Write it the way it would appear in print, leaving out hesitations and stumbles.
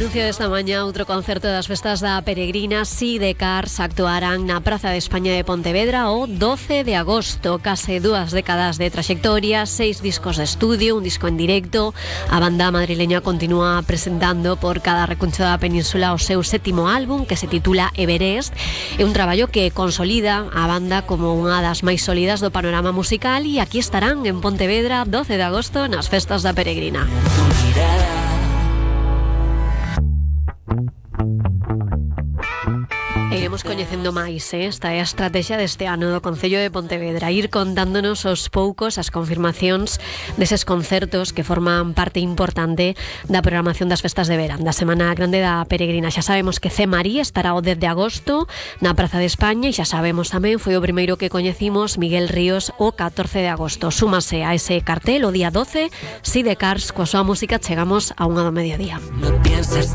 Anuncio desta mañá outro concerto das festas da Peregrina. Sidecars actuarán na Praza de España de Pontevedra o 12 de agosto. Case 2 décadas de traxectoria, 6 discos de estudio, un disco en directo. A banda madrileña continúa presentando por cada recuncho da península o seu 7º álbum, que se titula Everest. É un traballo que consolida a banda como unha das máis sólidas do panorama musical, e aquí estarán en Pontevedra 12 de agosto nas festas da Peregrina. Iremos coñecendo máis, esta é a estrategia deste ano do Concello de Pontevedra, ir contándonos aos poucos as confirmacións deses concertos que forman parte importante da programación das festas de verán, da Semana Grande da Peregrina. Xa sabemos que C. María estará o 10 de agosto na Praza de España, e xa sabemos tamén, foi o primeiro que coñecimos, Miguel Ríos o 14 de agosto. Súmase a ese cartel o día 12, Sidecars, coa súa música chegamos a 1 do mediodía.